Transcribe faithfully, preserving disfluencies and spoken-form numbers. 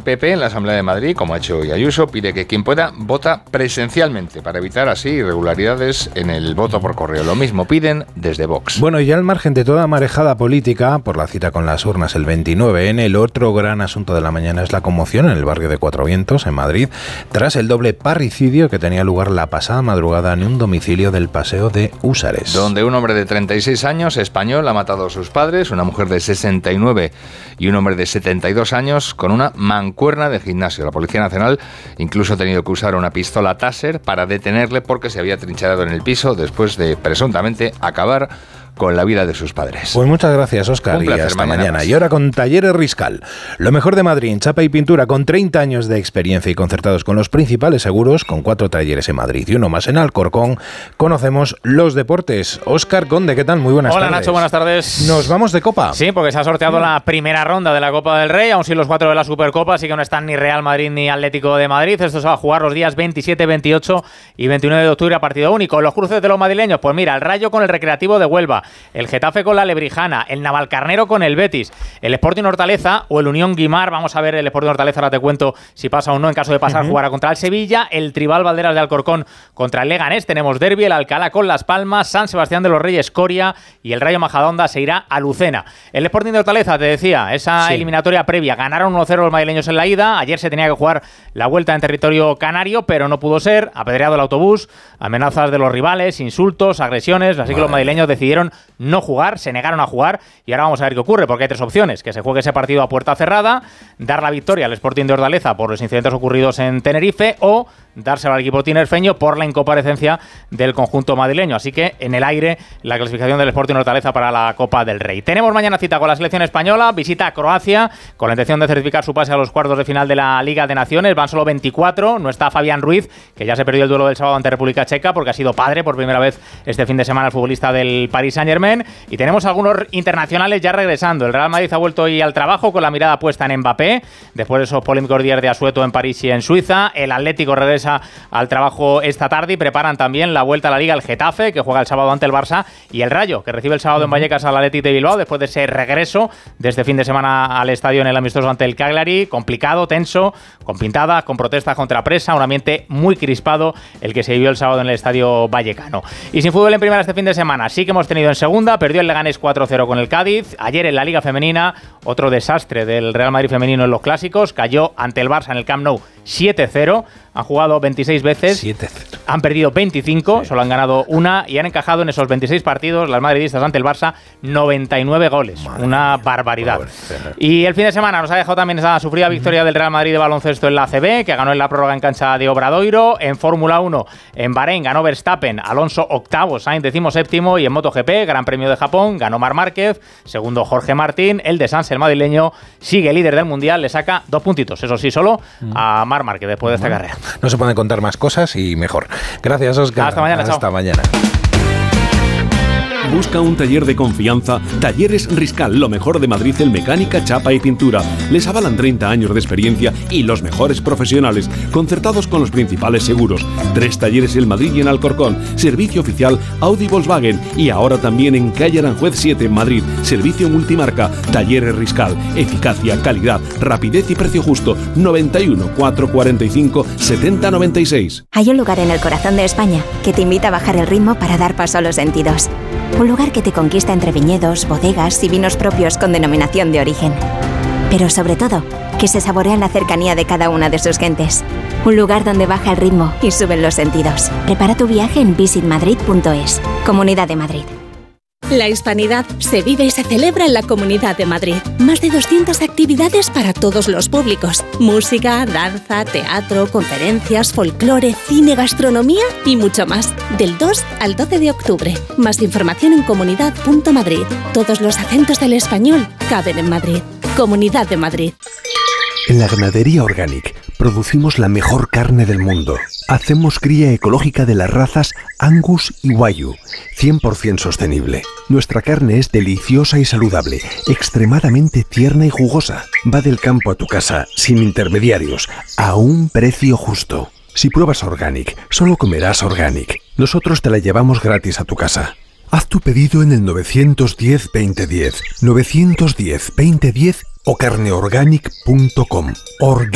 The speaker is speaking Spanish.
P P en la Asamblea de Madrid, como ha hecho hoy Ayuso, pide que quien pueda vota presencialmente para evitar así irregularidades en el voto por correo. Lo mismo piden desde Vox. Bueno, y al margen de toda marejada política, por la cita con las urnas el veintinueve ene, el otro gran asunto de la mañana es la conmoción en el barrio de Cuatro Vientos, en Madrid, tras el doble parricidio que tenía lugar la pasada madrugada en un domicilio del Paseo de Húsares. Donde un hombre de treinta y seis años, español, ha matado a sus padres, una mujer de sesenta y nueve y un hombre de setenta y dos años con una mancuerna de gimnasio. La Policía Nacional incluso ha tenido que usar una pistola Taser para detenerle porque se había trincherado en el piso después de presuntamente acabar con la vida de sus padres. Pues muchas gracias, Óscar, y hasta mañana. mañana. Y ahora con Talleres Riscal, lo mejor de Madrid en chapa y pintura, con treinta años de experiencia y concertados con los principales seguros, con cuatro talleres en Madrid y uno más en Alcorcón, conocemos los deportes. Óscar Conde, ¿qué tal? Muy buenas Hola, tardes. Hola Nacho, buenas tardes. ¿Nos vamos de Copa? Sí, porque se ha sorteado la primera ronda de la Copa del Rey, aún sin los cuatro de la Supercopa, así que no están ni Real Madrid ni Atlético de Madrid. Esto se va a jugar los días veintisiete, veintiocho y veintinueve de octubre a partido único. Los cruces de los madrileños, pues mira, el Rayo con el Recreativo de Huelva, el Getafe con la Lebrijana, el Navalcarnero con el Betis, el Sporting Hortaleza o el Unión Guimar. Vamos a ver el Sporting Hortaleza, ahora te cuento si pasa o no. En caso de pasar, uh-huh. jugará contra el Sevilla, el Tribal Valderas de Alcorcón contra el Leganés, tenemos derbi, el Alcalá con Las Palmas, San Sebastián de los Reyes Coria y el Rayo Majadahonda se irá a Lucena. El Sporting de Hortaleza, te decía, esa sí. eliminatoria previa, ganaron uno cero los madrileños en la ida, ayer se tenía que jugar la vuelta en territorio canario, pero no pudo ser, apedreado el autobús, amenazas de los rivales, insultos, agresiones, así que los madrileños decidieron no jugar, se negaron a jugar y ahora vamos a ver qué ocurre, porque hay tres opciones: que se juegue ese partido a puerta cerrada, dar la victoria al Sporting de Hortaleza por los incidentes ocurridos en Tenerife o dárselo al equipo tinerfeño por la incomparecencia del conjunto madrileño. Así que en el aire la clasificación del Sporting Hortaleza para la Copa del Rey. Tenemos mañana cita con la selección española, visita a Croacia con la intención de certificar su pase a los cuartos de final de la Liga de Naciones. Van solo veinticuatro, no está Fabián Ruiz, que ya se perdió el duelo del sábado ante República Checa porque ha sido padre por primera vez este fin de semana el futbolista del Paris Saint-Germain. Y tenemos algunos internacionales ya regresando. El Real Madrid ha vuelto hoy al trabajo con la mirada puesta en Mbappé, después de esos polémicos días de asueto en París y en Suiza. El Atlético regresa al trabajo esta tarde y preparan también la vuelta a la Liga el Getafe, que juega el sábado ante el Barça, y el Rayo, que recibe el sábado en Vallecas al Athletic de Bilbao después de ese regreso de este fin de semana al estadio en el amistoso ante el Cagliari. Complicado, tenso, con pintadas, con protestas contra presa, un ambiente muy crispado el que se vivió el sábado en el estadio vallecano. Y sin fútbol en primera este fin de semana, sí que hemos tenido en segunda, perdió el Leganés cuatro cero con el Cádiz. Ayer en la Liga Femenina, otro desastre del Real Madrid femenino en los clásicos, cayó ante el Barça en el Camp Nou siete cero. Han jugado veintiséis veces, siete cero. Han perdido veinticinco, sí. Solo han ganado una y han encajado en esos veintiséis partidos las madridistas ante el Barça noventa y nueve goles. Madre una mía, barbaridad. Pobre. Y el fin de semana nos ha dejado también esa sufrida victoria uh-huh. del Real Madrid de baloncesto en la A C B, que ganó en la prórroga en cancha de Obradoiro. En Fórmula uno, en Bahrein, ganó Verstappen, Alonso octavo, Sainz decimoséptimo, y en MotoGP, Gran Premio de Japón, ganó Marc Márquez, segundo Jorge Martín. El de Sanz, el madrileño, sigue líder del Mundial, le saca dos puntitos, eso sí, solo uh-huh. a Marc Márquez después de esta uh-huh. carrera. No se pueden contar más cosas y mejor. Gracias, Óscar. Hasta mañana. Hasta chao. mañana. Busca un taller de confianza. Talleres Riscal, lo mejor de Madrid en mecánica, chapa y pintura. Les avalan treinta años de experiencia y los mejores profesionales, concertados con los principales seguros. Tres talleres en Madrid y en Alcorcón. Servicio oficial Audi Volkswagen. Y ahora también en calle Aranjuez siete en Madrid. Servicio multimarca. Talleres Riscal. Eficacia, calidad, rapidez y precio justo. noventa y uno, cuatrocientos cuarenta y cinco, setenta noventa y seis. Hay un lugar en el corazón de España que te invita a bajar el ritmo para dar paso a los sentidos. Un lugar que te conquista entre viñedos, bodegas y vinos propios con denominación de origen. Pero sobre todo, que se saborea en la cercanía de cada una de sus gentes. Un lugar donde baja el ritmo y suben los sentidos. Prepara tu viaje en visit madrid punto es. Comunidad de Madrid. La hispanidad se vive y se celebra en la Comunidad de Madrid. Más de doscientas actividades para todos los públicos. Música, danza, teatro, conferencias, folclore, cine, gastronomía y mucho más. Del dos al doce de octubre. Más información en comunidad punto madrid. Todos los acentos del español caben en Madrid. Comunidad de Madrid. En la Ganadería Organic producimos la mejor carne del mundo. Hacemos cría ecológica de las razas Angus y Wagyu, cien por ciento sostenible. Nuestra carne es deliciosa y saludable, extremadamente tierna y jugosa. Va del campo a tu casa, sin intermediarios, a un precio justo. Si pruebas Organic, solo comerás Organic. Nosotros te la llevamos gratis a tu casa. Haz tu pedido en el nueve uno cero, veinte diez, nueve uno cero, veinte diez o carneorganic punto com.